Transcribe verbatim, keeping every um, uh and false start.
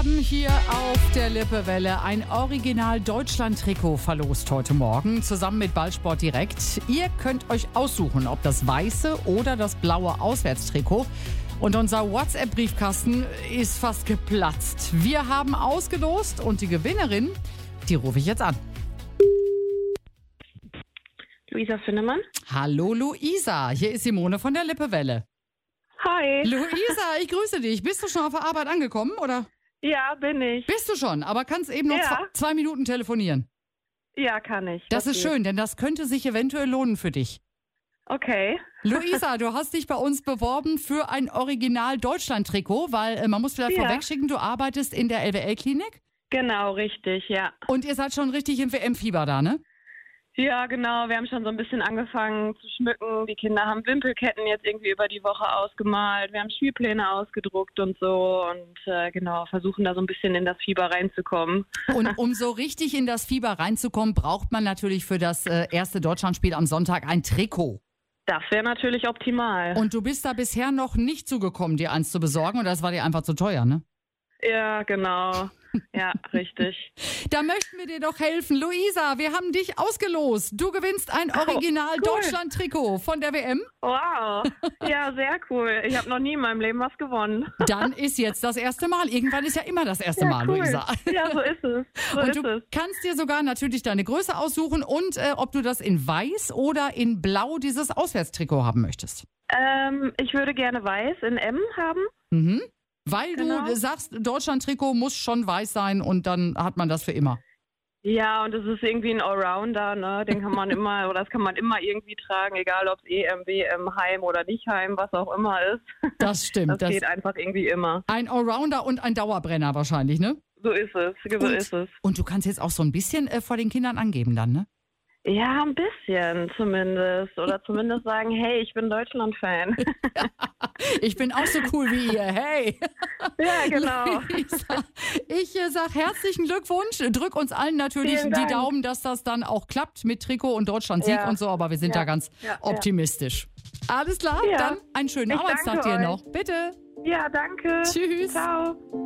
haben hier auf der Lippewelle ein Original-Deutschland-Trikot verlost heute Morgen, zusammen mit Ballsport Direkt. Ihr könnt euch aussuchen, ob das weiße oder das blaue Auswärtstrikot. Und unser WhatsApp-Briefkasten ist fast geplatzt. Wir haben ausgelost und die Gewinnerin, die rufe ich jetzt an. Luisa Finnemann. Hallo Luisa, hier ist Simone von der Lippewelle. Hi. Luisa, ich grüße dich. Bist du schon auf der Arbeit angekommen, oder? Ja, bin ich. Bist du schon, aber kannst eben noch Ja. zwei, zwei Minuten telefonieren. Ja, kann ich. Das Was ist geht? schön, denn das könnte sich eventuell lohnen für dich. Okay. Luisa, du hast dich bei uns beworben für ein Original-Deutschland-Trikot, weil äh, man muss vielleicht Ja. vorwegschicken, du arbeitest in der L W L-Klinik Genau, richtig, ja. und ihr seid schon richtig im W M-Fieber da, ne? Ja, genau. Wir haben schon so ein bisschen angefangen zu schmücken. Die Kinder haben Wimpelketten jetzt irgendwie über die Woche ausgemalt. Wir haben Spielpläne ausgedruckt und so und äh, genau, versuchen da so ein bisschen in das Fieber reinzukommen. Und um so richtig in das Fieber reinzukommen, braucht man natürlich für das äh, erste Deutschlandspiel am Sonntag ein Trikot. Das wäre natürlich optimal. Und du bist da bisher noch nicht zugekommen, dir eins zu besorgen, und das war dir einfach zu teuer, ne? Ja, genau. Ja, richtig. Da möchten wir dir doch helfen. Luisa, wir haben dich ausgelost. Du gewinnst ein Original-Deutschland-Trikot von der W M. Wow. Ja, sehr cool. Ich habe noch nie in meinem Leben was gewonnen. Dann ist jetzt das erste Mal. Irgendwann ist ja immer das erste Ja, Mal, cool. Luisa. Ja, so ist es. So Und ist du es. kannst dir sogar natürlich deine Größe aussuchen und äh, ob du das in weiß oder in blau dieses Auswärtstrikot haben möchtest. Ähm, ich würde gerne weiß in M haben. Mhm. Weil Genau. du sagst, Deutschland-Trikot muss schon weiß sein und dann hat man das für immer. Ja, und es ist irgendwie ein Allrounder, ne? Den kann man immer, oder das kann man immer irgendwie tragen, egal ob es E M, W M, Heim oder nicht Heim, was auch immer ist. Das stimmt. Das, Das geht einfach irgendwie immer. ein Allrounder und ein Dauerbrenner wahrscheinlich, ne? So ist es, so Und- ist es. Und du kannst jetzt auch so ein bisschen äh, vor den Kindern angeben dann, ne? Ja, ein bisschen zumindest. Oder zumindest sagen, hey, ich bin Deutschland-Fan. Ich bin auch so cool wie ihr, hey. Ja, genau. Luisa, ich äh, sag herzlichen Glückwunsch. Drück uns allen natürlich Vielen die Dank. Daumen, dass das dann auch klappt mit Trikot und Deutschland-Sieg Ja. und so, aber wir sind Ja. da ganz Ja, ja. optimistisch. Alles klar, Ja. dann einen schönen Ich Arbeitstag danke dir euch. noch. Bitte. Ja, danke. Tschüss. Ciao.